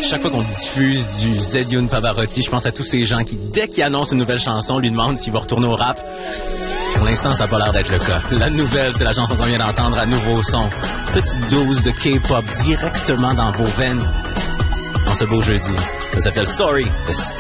chaque fois qu'on diffuse du Zedune Pavarotti, je pense à tous ces gens qui, dès qu'il annonce une nouvelle chanson, lui demandent s'il va retourner au rap. Pour l'instant, ça n'a pas l'air d'être le cas. La nouvelle, c'est la chanson qu'on vient d'entendre à nouveau son. Petite dose de K-pop directement dans vos veines. En ce beau jeudi. Ça s'appelle Sorry, de